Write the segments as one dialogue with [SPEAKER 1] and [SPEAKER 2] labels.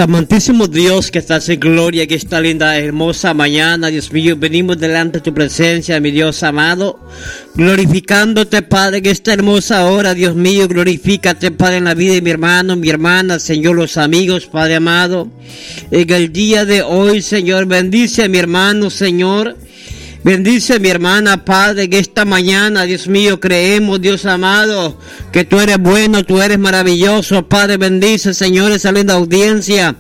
[SPEAKER 1] Amantísimo Dios que estás en gloria, que esta linda, hermosa mañana, Dios mío, venimos delante de tu presencia, mi Dios amado, glorificándote, Padre, que esta hermosa hora, Dios mío, glorifícate, Padre, en la vida de mi hermano, mi hermana, Señor, los amigos, Padre amado, en el día de hoy, Señor, bendice a mi hermano, Señor. Bendice a mi hermana, Padre, que esta mañana, Dios mío, creemos, Dios amado, que tú eres bueno, tú eres maravilloso, Padre, bendice, Señor, esa linda audiencia.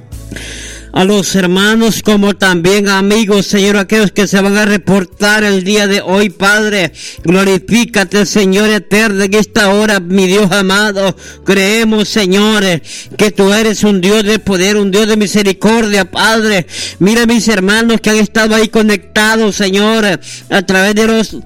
[SPEAKER 1] A los hermanos como también amigos, Señor, aquellos que se van a reportar el día de hoy, Padre, glorifícate, Señor eterno, en esta hora, mi Dios amado, creemos, Señor, que tú eres un Dios de poder, un Dios de misericordia, Padre. Mira mis hermanos que han estado ahí conectados, Señor, a través de los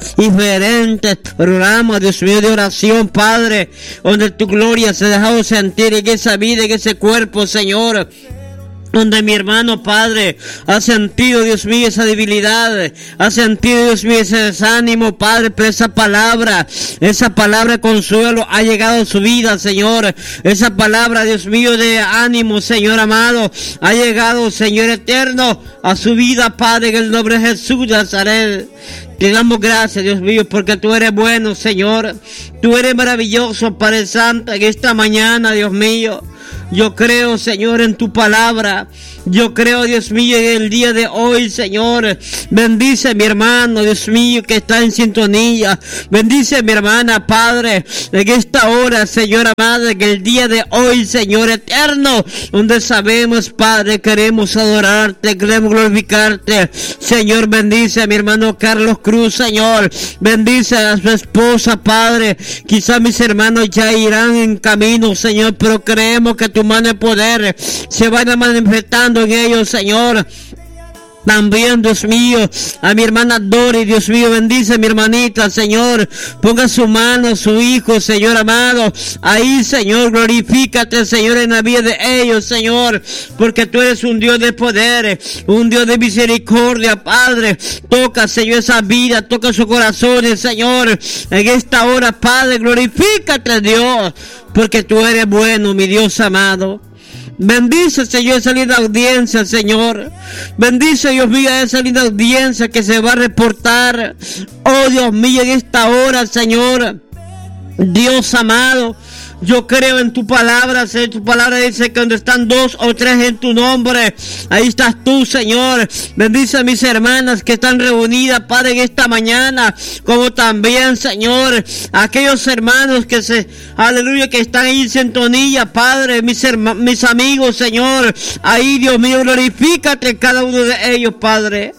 [SPEAKER 1] diferentes programas, Dios mío, de oración, Padre, donde tu gloria se ha dejado sentir en esa vida, en ese cuerpo, Señor, donde mi hermano, Padre, ha sentido, Dios mío, esa debilidad, ha sentido, Dios mío, ese desánimo, Padre, pero esa palabra de consuelo ha llegado a su vida, Señor. Esa palabra, Dios mío, de ánimo, Señor amado, ha llegado, Señor eterno, a su vida, Padre, en el nombre de Jesús de Nazaret. Te damos gracias, Dios mío, porque tú eres bueno, Señor. Tú eres maravilloso, Padre Santo, en esta mañana, Dios mío. Yo creo, Señor, en tu palabra. Yo creo, Dios mío, en el día de hoy, Señor. Bendice a mi hermano, Dios mío, que está en sintonía. Bendice a mi hermana, Padre, en esta hora, Señor amado, en el día de hoy, Señor eterno, donde sabemos, Padre, queremos adorarte, queremos glorificarte. Señor, bendice a mi hermano Carlos Cruz, Señor. Bendice a su esposa, Padre. Quizá mis hermanos ya irán en camino, Señor, pero creemos que tu mano de poder se vaya manifestando en ellos, Señor. También, Dios mío, a mi hermana Dori, Dios mío, bendice a mi hermanita, Señor. Ponga su mano, su hijo, Señor amado. Ahí, Señor, glorifícate, Señor, en la vida de ellos, Señor. Porque tú eres un Dios de poder, un Dios de misericordia, Padre. Toca, Señor, esa vida, toca sus corazones, Señor. En esta hora, Padre, glorifícate, Dios. Porque tú eres bueno, mi Dios amado. Bendice, Señor, esa linda audiencia, Señor. Bendice, Dios mío, esa linda audiencia que se va a reportar. Oh, Dios mío, en esta hora, Señor. Dios amado, yo creo en tu palabra, Señor. Tu palabra dice que donde están 2 o 3 en tu nombre, ahí estás tú, Señor. Bendice a mis hermanas que están reunidas, Padre, en esta mañana, como también, Señor, aquellos hermanos que aleluya, que están ahí en sintonía, Padre, mis amigos, Señor. Ahí, Dios mío, glorifícate en cada uno de ellos, Padre.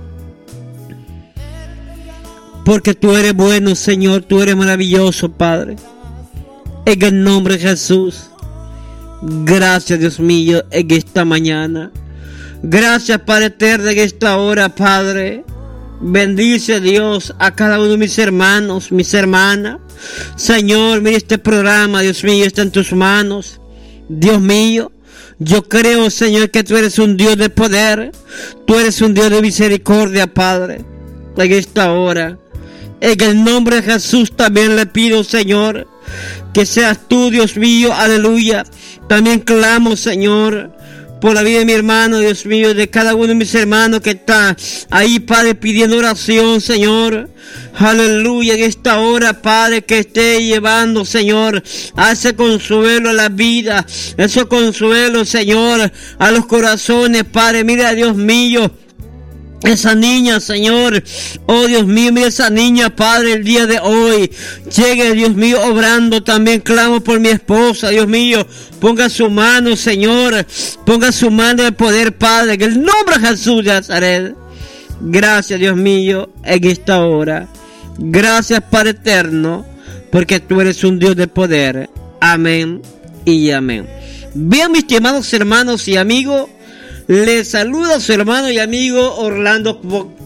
[SPEAKER 1] Porque tú eres bueno, Señor, tú eres maravilloso, Padre. En el nombre de Jesús. Gracias, Dios mío, en esta mañana. Gracias, Padre eterno, en esta hora, Padre. Bendice, Dios, a cada uno de mis hermanos, mis hermanas. Señor, mira este programa, Dios mío, está en tus manos. Dios mío, yo creo, Señor, que tú eres un Dios de poder. Tú eres un Dios de misericordia, Padre. En esta hora, en el nombre de Jesús también le pido, Señor, que seas tú, Dios mío, aleluya. También clamo, Señor, por la vida de mi hermano, Dios mío, de cada uno de mis hermanos que está ahí, Padre, pidiendo oración, Señor. Aleluya, en esta hora, Padre, que esté llevando, Señor, a ese consuelo a la vida, ese consuelo, Señor, a los corazones, Padre. Mira, Dios mío, esa niña, Señor, oh Dios mío, mira esa niña, Padre, el día de hoy, llegue, Dios mío, obrando. También clamo por mi esposa, Dios mío, ponga su mano, Señor, ponga su mano de poder, Padre, en el nombre de Jesús de Nazaret. Gracias, Dios mío, en esta hora. Gracias, Padre eterno, porque tú eres un Dios de poder. Amén y amén. Bien, mis estimados hermanos y amigos, les saluda su hermano y amigo Orlando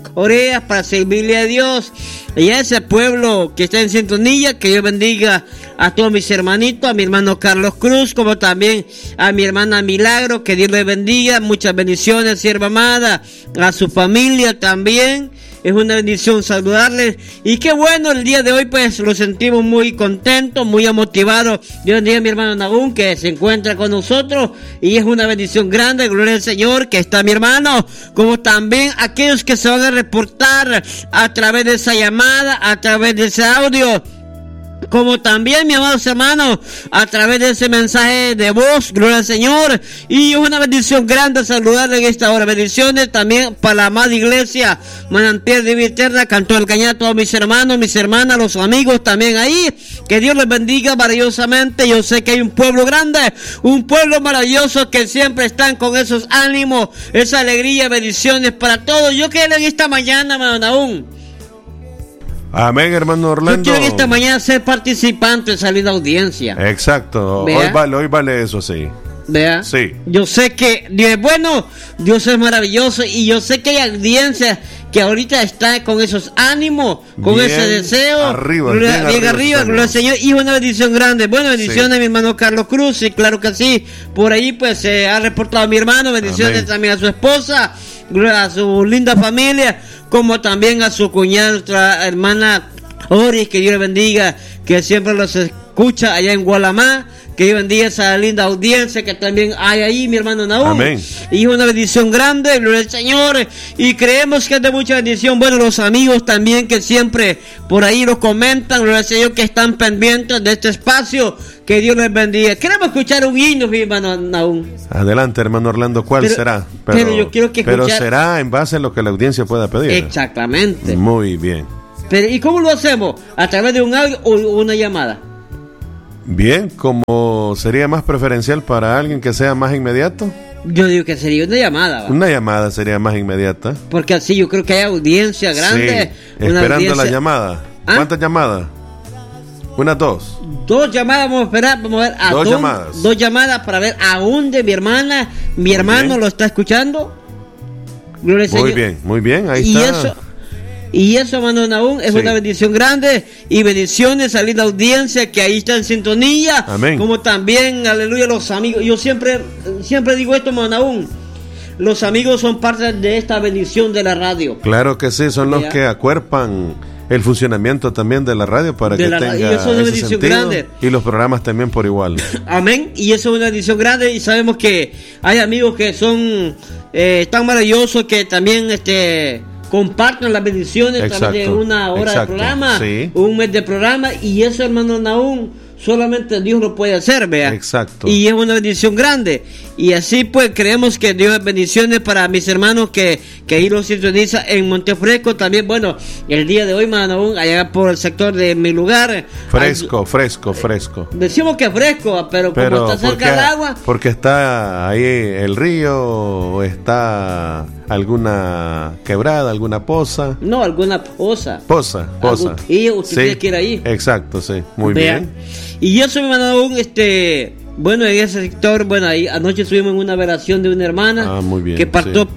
[SPEAKER 1] Corea para servirle a Dios y a ese pueblo que está en sintonía. Que Dios bendiga a todos mis hermanitos, a mi hermano Carlos Cruz, como también a mi hermana Milagro. Que Dios les bendiga, muchas bendiciones, sierva amada, a su familia también. Es una bendición saludarles. Y qué bueno, el día de hoy pues lo sentimos muy contentos, muy motivados. Dios bendiga a mi hermano Nahum, que se encuentra con nosotros. Y es una bendición grande, gloria al Señor, que está mi hermano. Como también aquellos que se van a reportar a través de esa llamada, a través de ese audio. Como también, mis amados hermanos, a través de ese mensaje de voz, gloria al Señor. Y es una bendición grande saludarle en esta hora. Bendiciones también para la amada iglesia Manantial de Vida Eterna, Canto del Cañar, a todos mis hermanos, mis hermanas, los amigos también ahí. Que Dios les bendiga maravillosamente. Yo sé que hay un pueblo grande, un pueblo maravilloso que siempre están con esos ánimos, esa alegría, bendiciones para todos. Yo quiero en esta mañana, hermano aún.
[SPEAKER 2] Amén, hermano Orlando.
[SPEAKER 1] Yo quiero esta mañana ser participante de salir de audiencia.
[SPEAKER 2] Exacto. Hoy vale eso, sí.
[SPEAKER 1] ¿Vea?
[SPEAKER 2] Sí.
[SPEAKER 1] Yo sé que Dios es bueno, Dios es maravilloso, y yo sé que hay audiencia que ahorita está con esos ánimos, con
[SPEAKER 2] bien
[SPEAKER 1] ese deseo.
[SPEAKER 2] Arriba,
[SPEAKER 1] bien arriba, gloria al Señor. Y una bendición grande. Bueno, bendiciones, sí, a mi hermano Carlos Cruz, y claro que sí. Por ahí pues se ha reportado a mi hermano. Bendiciones. Amén. También a su esposa, a su linda familia, como también a su cuñada, nuestra hermana Oris. Que Dios le bendiga, que siempre los escucha allá en Gualamá. Que Dios bendiga esa linda audiencia que también hay ahí, mi hermano Nahum.
[SPEAKER 2] Amén.
[SPEAKER 1] Y es una bendición grande, gloria al Señor. Y creemos que es de mucha bendición. Bueno, los amigos también que siempre por ahí los comentan, gloria al Señor, que están pendientes de este espacio. Que Dios les bendiga. Queremos escuchar un himno, mi hermano Nahum.
[SPEAKER 2] Adelante, hermano Orlando, ¿cuál será?
[SPEAKER 1] Pero yo quiero que escuchar...
[SPEAKER 2] Pero será en base a lo que la audiencia pueda pedir.
[SPEAKER 1] Exactamente.
[SPEAKER 2] Muy bien.
[SPEAKER 1] Pero, ¿y cómo lo hacemos? ¿A través de un audio o una llamada?
[SPEAKER 2] Bien, como sería más preferencial para alguien que sea más inmediato.
[SPEAKER 1] Yo digo que sería una llamada. ¿Va?
[SPEAKER 2] Una llamada sería más inmediata.
[SPEAKER 1] Porque así yo creo que hay audiencia grande.
[SPEAKER 2] Sí, esperando la llamada. ¿Ah? ¿Cuántas llamadas? Unas dos.
[SPEAKER 1] Dos llamadas, vamos a esperar, vamos a ver a
[SPEAKER 2] dos llamadas.
[SPEAKER 1] Dos llamadas para ver a dónde mi hermana, mi hermano lo está escuchando. Gloria al Señor.
[SPEAKER 2] Muy bien, ahí está.
[SPEAKER 1] Y eso, hermano Nahum, es una bendición grande. Y bendiciones a la audiencia que ahí está en sintonía.
[SPEAKER 2] Amén.
[SPEAKER 1] Como también, aleluya, los amigos. Yo siempre digo esto, hermano Nahum. Los amigos son parte de esta bendición de la radio.
[SPEAKER 2] Claro que sí, son los que acuerpan el funcionamiento también de la radio para que tenga
[SPEAKER 1] y eso es una bendición grande.
[SPEAKER 2] Y los programas también por igual. Amén.
[SPEAKER 1] Y eso es una bendición grande. Y sabemos que hay amigos que son tan maravillosos que también comparten las bendiciones.
[SPEAKER 2] Exacto,
[SPEAKER 1] también de una hora de programa,
[SPEAKER 2] sí,
[SPEAKER 1] un mes de programa, y eso, hermano Nahum, solamente Dios lo puede hacer, vea.
[SPEAKER 2] Exacto.
[SPEAKER 1] Y es una bendición grande. Y así pues creemos que Dios bendiciones para mis hermanos que ahí los sintoniza en Montefresco. También, bueno, el día de hoy, hermano, allá por el sector de mi lugar.
[SPEAKER 2] Fresco.
[SPEAKER 1] Decimos que fresco, pero como está cerca del agua.
[SPEAKER 2] Porque está ahí el río, o está alguna quebrada, alguna poza.
[SPEAKER 1] No, alguna poza.
[SPEAKER 2] Poza.
[SPEAKER 1] Y usted tiene que ir ahí.
[SPEAKER 2] Exacto, sí. Muy bien.
[SPEAKER 1] Y eso, mi hermano, bueno, en ese sector, bueno, ahí anoche estuvimos en una velación de una hermana
[SPEAKER 2] muy bien,
[SPEAKER 1] que partió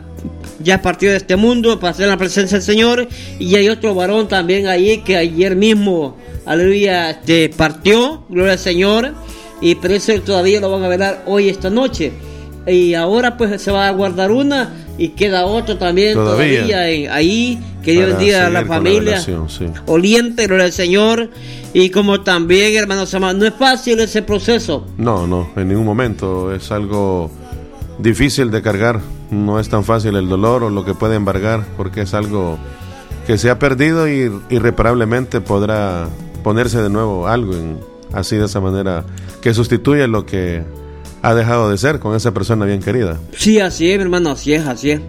[SPEAKER 1] ya partió de este mundo para hacer la presencia del Señor. Y hay otro varón también ahí que ayer mismo, aleluya, partió, gloria al Señor. Y pero eso todavía lo van a velar hoy, esta noche. Y ahora pues se va a guardar una y queda otro también todavía ahí. Que Dios bendiga a la familia. Oliente, gloria al Señor. Y como también, hermanos amados, no es fácil ese proceso.
[SPEAKER 2] No, en ningún momento. Es algo difícil de cargar. No es tan fácil el dolor o lo que puede embargar, porque es algo que se ha perdido y irreparablemente podrá ponerse de nuevo algo así de esa manera que sustituye lo que ha dejado de ser con esa persona bien querida. Sí,
[SPEAKER 1] así es, mi hermano, así es.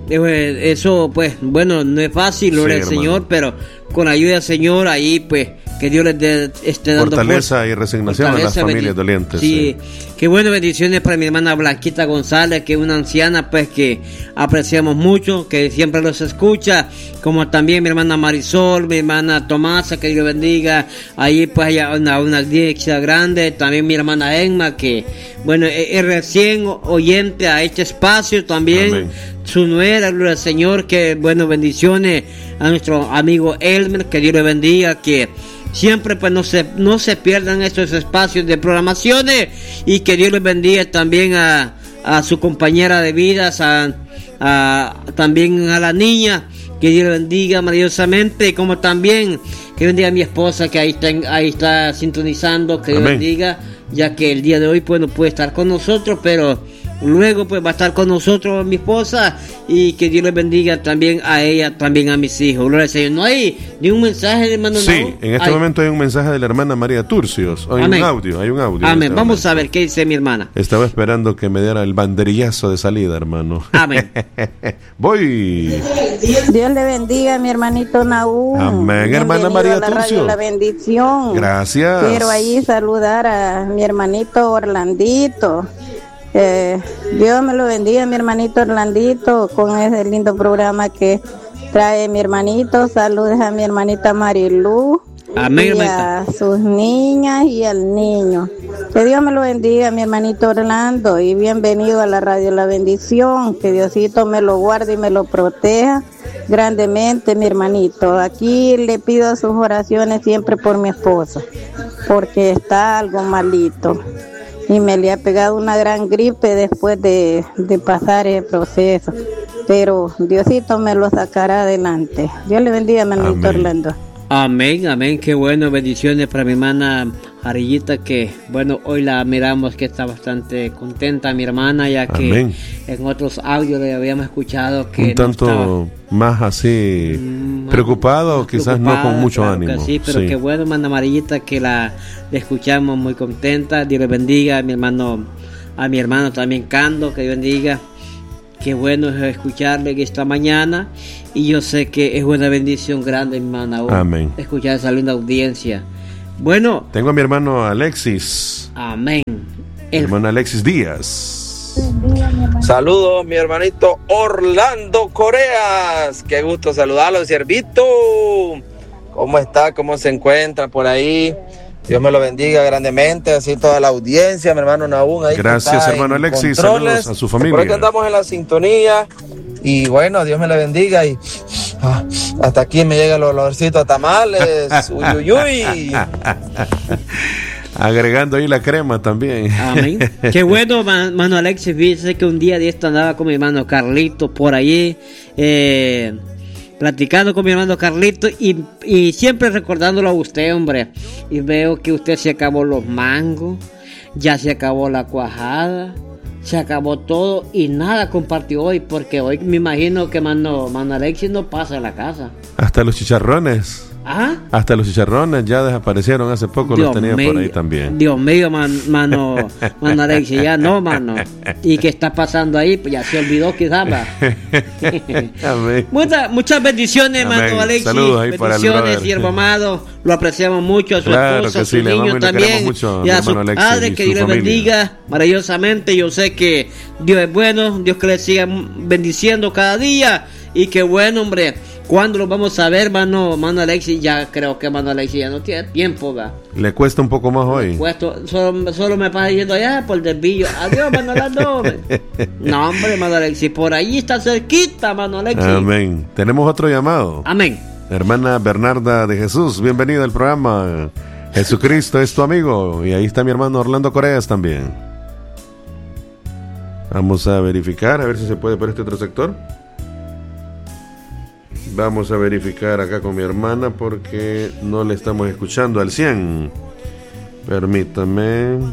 [SPEAKER 1] Eso, pues, bueno, no es fácil, gloria al Señor, pero con la ayuda del Señor, ahí, pues, que Dios les esté dando
[SPEAKER 2] fortaleza y resignación a las familias dolientes.
[SPEAKER 1] Sí, qué buenas bendiciones para mi hermana Blanquita González, que es una anciana, pues, que apreciamos mucho, que siempre los escucha, como también mi hermana Marisol, mi hermana Tomasa, que Dios bendiga. Ahí, pues, hay una iglesia grande. También mi hermana Emma, que, bueno, es recién oyente a este espacio también. Amén. su nuera, gloria al Señor, que bueno, bendiciones a nuestro amigo Elmer, que Dios le bendiga, que siempre pues no se pierdan estos espacios de programaciones, y que Dios les bendiga también a su compañera de vidas, también a la niña, que Dios le bendiga maravillosamente, como también que bendiga a mi esposa, que ahí está sintonizando, que Dios bendiga, ya que el día de hoy pues no puede estar con nosotros, pero luego pues va a estar con nosotros mi esposa, y que Dios le bendiga también a ella, también a mis hijos. Gloria al Señor. No hay ni un mensaje de hermano.
[SPEAKER 2] Sí, en este momento hay un mensaje de la hermana María Turcios. Hay un audio.
[SPEAKER 1] Amén. Vamos a ver qué dice mi hermana.
[SPEAKER 2] Estaba esperando que me diera el banderillazo de salida, hermano.
[SPEAKER 1] Amén.
[SPEAKER 2] Voy.
[SPEAKER 3] Dios le bendiga a mi hermanito Naúm.
[SPEAKER 2] Amén, hermana María Turcios.
[SPEAKER 3] La bendición.
[SPEAKER 2] Gracias.
[SPEAKER 3] Quiero ahí saludar a mi hermanito Orlandito. Dios me lo bendiga, mi hermanito Orlandito, con ese lindo programa que trae mi hermanito. Saludos a mi hermanita Marilú.
[SPEAKER 1] Amén,
[SPEAKER 3] y a sus niñas y al niño. Que Dios me lo bendiga, mi hermanito Orlando, y bienvenido a la radio La Bendición. Que Diosito me lo guarde y me lo proteja grandemente, mi hermanito. Aquí le pido sus oraciones siempre por mi esposa, porque está algo malito y me le ha pegado una gran gripe después de pasar el proceso, pero Diosito me lo sacará adelante. Dios le bendiga, hermanito Orlando.
[SPEAKER 1] Amén, amén, qué bueno, bendiciones para mi hermana Arillita, que bueno, hoy la miramos que está bastante contenta mi hermana, ya que amén. En otros audios le habíamos escuchado que
[SPEAKER 2] un tanto no más así preocupado, más quizás no con mucho ánimo.
[SPEAKER 1] Sí, pero qué bueno, hermana Amarillita, que la escuchamos muy contenta. Dios le bendiga a mi hermano también Cando, que Dios bendiga. Qué bueno es escucharle esta mañana, y yo sé que es una bendición grande, hermana,
[SPEAKER 2] amén,
[SPEAKER 1] escuchar esa linda audiencia. Bueno,
[SPEAKER 2] tengo a mi hermano Alexis.
[SPEAKER 1] Amén.
[SPEAKER 2] Mi hermano Alexis Díaz.
[SPEAKER 4] Saludos, mi hermanito Orlando Coreas. Qué gusto saludarlo, siervito. ¿Cómo está? ¿Cómo se encuentra por ahí? Dios me lo bendiga grandemente, así toda la audiencia, mi hermano Naúm.
[SPEAKER 2] Gracias, hermano Alexis. Saludos a su familia.
[SPEAKER 4] Por aquí andamos en la sintonía. Y bueno, Dios me la bendiga. Y hasta aquí me llega el olorcito a tamales. Uy, uy, uy.
[SPEAKER 2] Agregando ahí la crema también.
[SPEAKER 1] Amén. Qué bueno, hermano Alexis. Dice que un día de esto andaba con mi hermano Carlito por allí, platicando con mi hermano Carlito, y siempre recordándolo a usted, hombre. Y veo que usted se acabó los mangos, ya se acabó la cuajada, se acabó todo, y nada compartió hoy, porque hoy me imagino que mano Alexis no pasa en la casa.
[SPEAKER 2] Hasta los chicharrones.
[SPEAKER 1] ¿Ah?
[SPEAKER 2] Hasta los chicharrones ya desaparecieron hace poco, Dios los tenía mío, por ahí también.
[SPEAKER 1] Dios mío, mano Alexis, ya no, mano. ¿Y qué está pasando ahí? Pues ya se olvidó quizás. Muchas bendiciones, amén, mano Alexis.
[SPEAKER 2] Saludos ahí
[SPEAKER 1] bendiciones, siervo amado. Lo apreciamos mucho, a su esposa, a su niño también.
[SPEAKER 2] Y
[SPEAKER 1] a su padre, que Dios le bendiga maravillosamente. Yo sé que Dios es bueno, Dios que le siga bendiciendo cada día. Y que bueno, hombre. ¿Cuándo lo vamos a ver, mano Alexis? Ya creo que mano Alexis ya no tiene tiempo, ¿va?
[SPEAKER 2] Le cuesta un poco más hoy.
[SPEAKER 1] Solo me pasa diciendo allá por el desvío. Adiós, mano Alando. No, hombre, mano Alexis, por ahí está cerquita, mano Alexis.
[SPEAKER 2] Amén. Tenemos otro llamado.
[SPEAKER 1] Amén.
[SPEAKER 2] Hermana Bernarda de Jesús, bienvenida al programa. Jesucristo es tu amigo. Y ahí está mi hermano Orlando Coreas también. Vamos a verificar, a ver si se puede por este otro sector. Vamos a verificar acá con mi hermana porque no le estamos escuchando al 100. Permítame.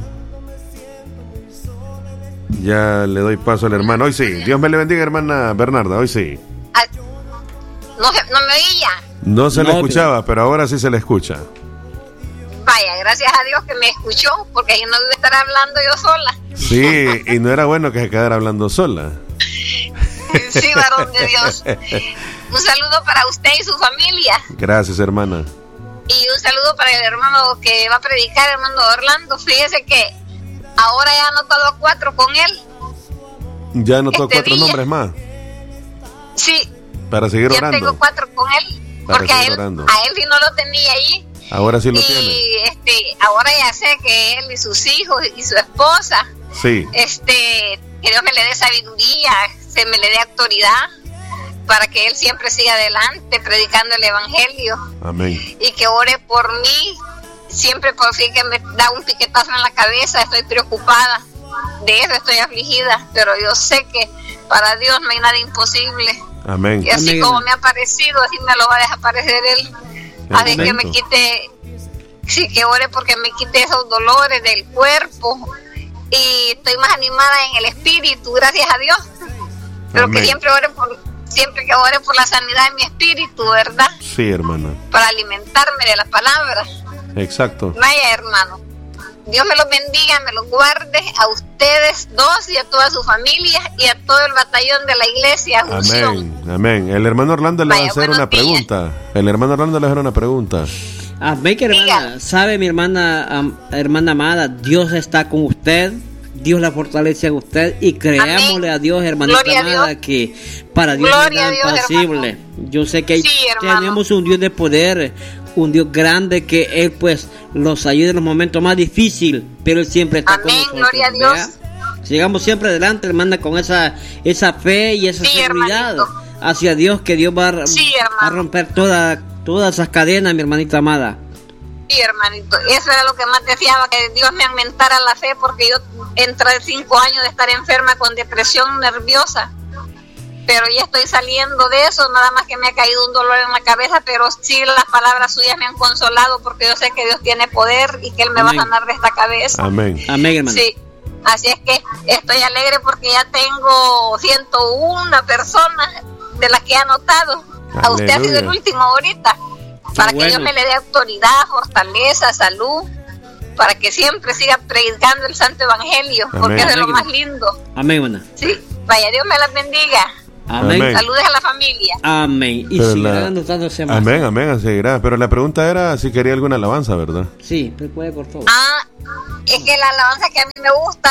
[SPEAKER 2] Ya le doy paso al hermano. Hoy sí. Dios me le bendiga, hermana Bernarda. Hoy sí.
[SPEAKER 5] No me oía.
[SPEAKER 2] No se le escuchaba, pero ahora sí se le escucha.
[SPEAKER 5] Vaya, gracias a Dios que me escuchó, porque yo no debo estar hablando yo sola.
[SPEAKER 2] Sí, y no era bueno que se quedara hablando sola.
[SPEAKER 5] Sí, varón de Dios. Un saludo para usted y su familia.
[SPEAKER 2] Gracias, hermana.
[SPEAKER 5] Y un saludo para el hermano que va a predicar, hermano Orlando. Fíjese que ahora ya he anotado 4 con él.
[SPEAKER 2] ¿Ya anotó 4 nombres más?
[SPEAKER 5] Sí.
[SPEAKER 2] Para seguir orando.
[SPEAKER 5] Ya tengo 4 con él. Porque a él sí no lo tenía ahí.
[SPEAKER 2] Ahora sí lo tiene.
[SPEAKER 5] Y ahora ya sé que él y sus hijos y su esposa.
[SPEAKER 2] Sí.
[SPEAKER 5] Que Dios me le dé sabiduría, se me le dé autoridad para que él siempre siga adelante predicando el evangelio.
[SPEAKER 2] Amén.
[SPEAKER 5] Y que ore por mí, siempre por fin que me da un piquetazo en la cabeza, estoy preocupada, de eso estoy afligida, pero yo sé que para Dios no hay nada imposible.
[SPEAKER 2] Amén.
[SPEAKER 5] Y así
[SPEAKER 1] Amén.
[SPEAKER 5] como me ha parecido, así me lo va a desaparecer él. Así que me quite, sí, que ore porque me quite esos dolores del cuerpo. Y estoy más animada en el espíritu, gracias a Dios. Pero
[SPEAKER 2] Amén.
[SPEAKER 5] que siempre que ore por la sanidad de mi espíritu, ¿verdad?
[SPEAKER 2] Sí, hermana.
[SPEAKER 5] Para alimentarme de la palabra.
[SPEAKER 2] Exacto.
[SPEAKER 5] Vaya, hermano. Dios me los bendiga, me los guarde a ustedes dos y a toda su familia y a todo el batallón de la iglesia.
[SPEAKER 2] Amén. Amén. El hermano Orlando le va a
[SPEAKER 5] Vaya,
[SPEAKER 2] hacer
[SPEAKER 5] buenos
[SPEAKER 2] una
[SPEAKER 5] días.
[SPEAKER 2] pregunta. El hermano Orlando le va a hacer una pregunta.
[SPEAKER 1] Amén, que hermana.
[SPEAKER 5] Diga.
[SPEAKER 1] Sabe, mi hermana amada, Dios está con usted. Dios la fortalece a usted y creámosle a Dios, hermanita
[SPEAKER 5] Gloria a
[SPEAKER 1] amada,
[SPEAKER 5] Dios.
[SPEAKER 1] que para Dios
[SPEAKER 5] Gloria
[SPEAKER 1] no es
[SPEAKER 5] a Dios,
[SPEAKER 1] nada imposible. Yo sé que
[SPEAKER 5] Sí, hermano.
[SPEAKER 1] tenemos un Dios de poder, un Dios grande que Él pues los ayuda en los momentos más difíciles, pero Él siempre está con
[SPEAKER 5] Amén,
[SPEAKER 1] nosotros.
[SPEAKER 5] gloria a Dios.
[SPEAKER 1] ¿vea? Sigamos siempre adelante, hermana, con esa fe y esa
[SPEAKER 5] Sí,
[SPEAKER 1] seguridad
[SPEAKER 5] hermanito.
[SPEAKER 1] hacia Dios, que Dios va
[SPEAKER 5] Sí, hermano.
[SPEAKER 1] a romper todas esas cadenas, mi hermanita amada.
[SPEAKER 5] Sí, hermanito, eso era lo que más deseaba, que Dios me aumentara la fe, porque yo entré 5 años de estar enferma con depresión nerviosa, pero ya estoy saliendo de eso, nada más que me ha caído un dolor en la cabeza, pero sí las palabras suyas me han consolado, porque yo sé que Dios tiene poder y que Él me
[SPEAKER 1] Amén.
[SPEAKER 5] va a sanar de esta cabeza.
[SPEAKER 2] Amén.
[SPEAKER 1] Amén, hermana.
[SPEAKER 5] Sí, así es que estoy alegre porque ya tengo 101 personas de las que he anotado. A usted ha sido el
[SPEAKER 2] Aleluya.
[SPEAKER 5] último ahorita, para que
[SPEAKER 1] bueno.
[SPEAKER 5] Dios me le dé autoridad, fortaleza, salud, para que siempre siga predicando el Santo Evangelio,
[SPEAKER 2] Amén.
[SPEAKER 5] porque eso es lo
[SPEAKER 1] Amén.
[SPEAKER 5] más lindo.
[SPEAKER 1] Amén, hermana.
[SPEAKER 5] Sí, vaya, Dios me las bendiga.
[SPEAKER 1] Amén.
[SPEAKER 2] Amén.
[SPEAKER 5] Saludes a la familia.
[SPEAKER 1] Amén. Y
[SPEAKER 2] Pero
[SPEAKER 1] seguirán
[SPEAKER 2] la-
[SPEAKER 1] anotándose más.
[SPEAKER 2] Amén, amén, seguirá. Pero la pregunta era si quería alguna alabanza, ¿verdad?
[SPEAKER 1] Sí, pero puede por todo.
[SPEAKER 5] Es que la alabanza que a mí me gusta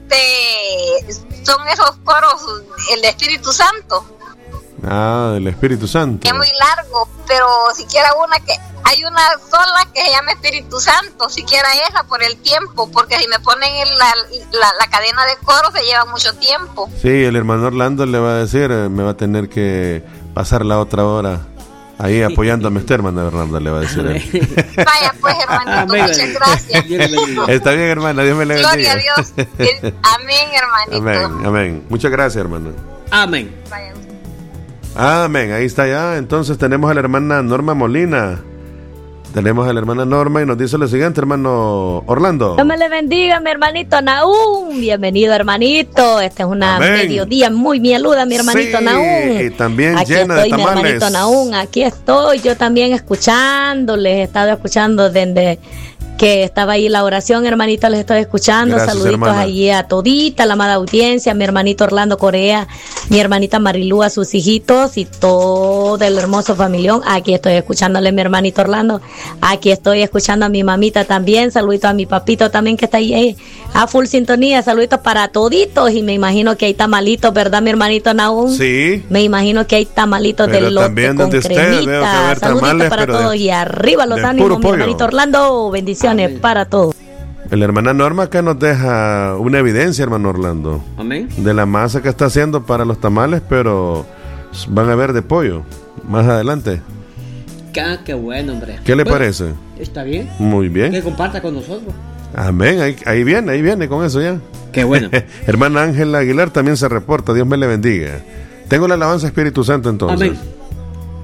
[SPEAKER 5] son esos coros, el de Espíritu Santo.
[SPEAKER 2] Ah, del Espíritu Santo.
[SPEAKER 5] Es muy largo, pero siquiera hay una sola que se llama Espíritu Santo, siquiera esa por el tiempo, porque si me ponen en la cadena de coro se lleva mucho tiempo.
[SPEAKER 2] Sí, el hermano Orlando le va a decir, me va a tener que pasar la otra hora ahí apoyándome a usted, hermano Orlando, le va a decir él.
[SPEAKER 5] Vaya pues, hermanito,
[SPEAKER 1] Amén,
[SPEAKER 5] muchas
[SPEAKER 1] hermano.
[SPEAKER 5] gracias.
[SPEAKER 1] Dios le bendiga.
[SPEAKER 2] Está bien, hermana, Dios me le bendiga.
[SPEAKER 5] Gloria a Dios. Amén, hermanito.
[SPEAKER 2] Amén, amén. Muchas gracias, hermano.
[SPEAKER 1] Amén.
[SPEAKER 5] Vaya.
[SPEAKER 2] Amén, ahí está ya. Entonces tenemos a la hermana Norma Molina. Tenemos a la hermana Norma y nos dice lo siguiente, hermano Orlando.
[SPEAKER 6] Dios me le bendiga, mi hermanito Nahum. Bienvenido, hermanito. Esta es una
[SPEAKER 2] Amén.
[SPEAKER 6] mediodía muy mieluda, mi hermanito
[SPEAKER 2] Sí,
[SPEAKER 6] Nahum.
[SPEAKER 2] y también
[SPEAKER 6] aquí
[SPEAKER 2] llena de
[SPEAKER 6] estoy, mi
[SPEAKER 2] tamales.
[SPEAKER 6] hermanito Nahum. Aquí estoy, yo también escuchándoles. He estado escuchando desde que estaba ahí la oración, hermanito, les estoy escuchando.
[SPEAKER 2] Gracias,
[SPEAKER 6] Saluditos
[SPEAKER 2] hermana.
[SPEAKER 6] allí a todita la amada audiencia, mi hermanito Orlando Corea, mi hermanita Marilú, a sus hijitos y todo el hermoso familión. Aquí estoy escuchándole, mi hermanito Orlando. Aquí estoy escuchando a mi mamita también. Saluditos a mi papito también que está ahí a full sintonía. Saluditos para toditos y me imagino que hay tamalitos, ¿verdad, mi hermanito Nahum?
[SPEAKER 2] Sí.
[SPEAKER 6] Me imagino que hay tamalitos
[SPEAKER 2] Pero
[SPEAKER 6] de lote
[SPEAKER 2] también
[SPEAKER 6] con
[SPEAKER 2] donde usted
[SPEAKER 6] cremita.
[SPEAKER 2] veo que va a haber
[SPEAKER 6] Saluditos
[SPEAKER 2] tamales,
[SPEAKER 6] para
[SPEAKER 2] pero de-
[SPEAKER 6] todos y arriba los
[SPEAKER 2] de
[SPEAKER 6] ánimos,
[SPEAKER 2] puro
[SPEAKER 6] mi
[SPEAKER 2] pollo.
[SPEAKER 6] hermanito Orlando. Bendiciones para todos.
[SPEAKER 2] La hermana Norma acá nos deja una evidencia, hermano Orlando,
[SPEAKER 1] Amén.
[SPEAKER 2] de la masa que está haciendo para los tamales, pero van a ver de pollo más adelante.
[SPEAKER 1] Qué bueno, hombre.
[SPEAKER 2] ¿Qué le
[SPEAKER 1] Bueno,
[SPEAKER 2] parece?
[SPEAKER 1] Está bien.
[SPEAKER 2] Muy
[SPEAKER 1] Que
[SPEAKER 2] bien.
[SPEAKER 1] comparta con nosotros.
[SPEAKER 2] Amén. Ahí viene con eso ya.
[SPEAKER 1] Qué bueno.
[SPEAKER 2] Hermana Ángela Aguilar también se reporta. Dios me le bendiga. Tengo la alabanza Espíritu Santo entonces.
[SPEAKER 1] Amén.